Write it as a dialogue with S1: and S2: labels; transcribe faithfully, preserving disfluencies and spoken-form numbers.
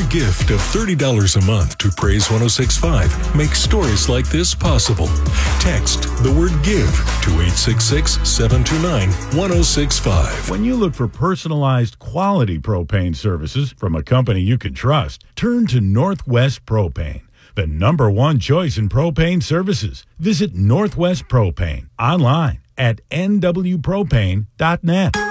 S1: gift of thirty dollars a month to Praise one oh six point five makes stories like this possible. Text the word GIVE to eight six six, seven two nine, one oh six five.
S2: When you look for personalized quality propane services from a company you can trust, turn to Northwest Propane, the number one choice in propane services. Visit Northwest Propane online at n w propane dot net.